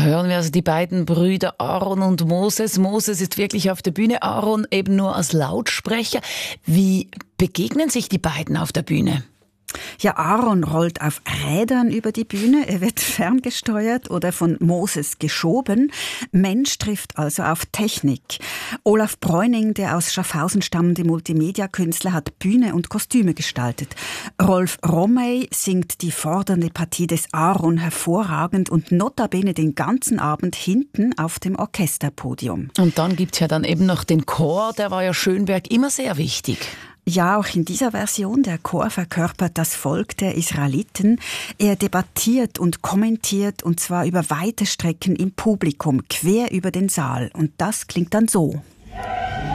hören wir also die beiden Brüder Aaron und Moses. Moses ist wirklich auf der Bühne, Aaron eben nur als Lautsprecher. Wie begegnen sich die beiden auf der Bühne? Ja, Aaron rollt auf Rädern über die Bühne, er wird ferngesteuert oder von Moses geschoben. Mensch trifft also auf Technik. Olaf Bräuning, der aus Schaffhausen stammende Multimedia-Künstler, hat Bühne und Kostüme gestaltet. Rolf Romey singt die fordernde Partie des Aaron hervorragend und notabene den ganzen Abend hinten auf dem Orchesterpodium. Und dann gibt's ja dann eben noch den Chor, der war ja Schönberg immer sehr wichtig. Ja, auch in dieser Version, der Chor verkörpert das Volk der Israeliten. Er debattiert und kommentiert, und zwar über weite Strecken im Publikum, quer über den Saal. Und das klingt dann so.